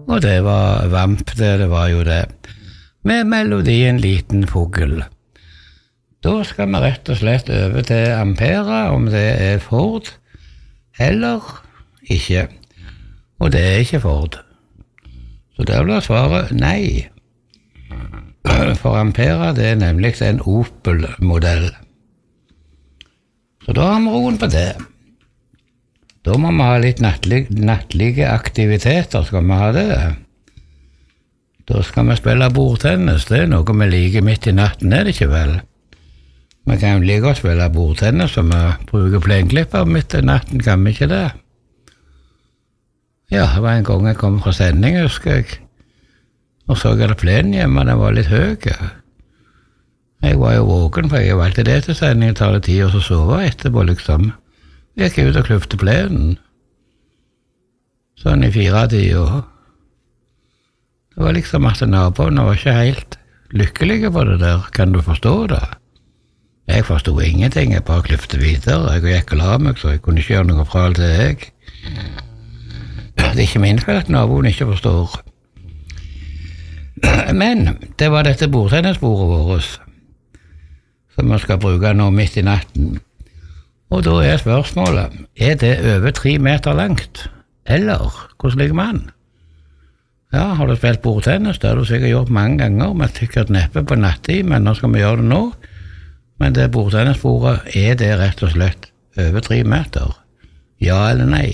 Og det var vamp, det var jo det. Med melodien Liten Fugl. Da skal vi rett og slett over til Ampere, om det er Ford eller ikke. Og det er ikke Ford. Så der blir svaret nei. For Ampere, det er nemlig en Opel-modell. Så da har vi roen på det. Da må vi ha litt nattlige aktiviteter, skal vi ha det. Da skal vi spille bordtennis, det er noe vi liker midt i natten, er det ikke vel? Vi kan jo like å spille bordtennis, så vi bruker plenklipper midt i natten, kan vi ikke det? Ja, det var en gang jeg kom fra sending, husker jeg, og så jeg hadde plenen hjemme, den var litt høy. Jeg var jo våken, for jeg valgte det til sending, tar det tid, og så sove etterpå, liksom. Jeg gikk ut og kløfte plenen, sånn i 4-tida. Det var liksom at naboene var ikke helt lykkelige på det der, kan du forstå det? Jeg forstod ingenting, jeg bare kløfte videre, jeg gikk og la meg, så jeg kunne ikke gjøre noe fra alt det jeg. Det er ikke min feil at naboen ikke forstår. Men det var dette bordtennisbordet vårt, som vi skal bruke nå midt i natten. Og da er spørsmålet, er det over 3 meter langt? Eller, hvordan ligger man? Ja, har du spilt bordtennis? Det har du sikkert gjort mange ganger, men sikkert neppe på nattid, men nå skal vi gjøre det nå. Men det bordtennisbordet, er det rett og slett over 3 meter? Ja eller nei?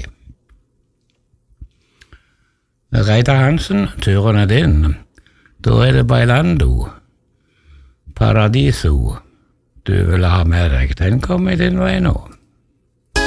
Reidar Hansen, turen er din. Da er det Bailando, Paradiso, du vil ha med deg. Den kommer i din vei nå.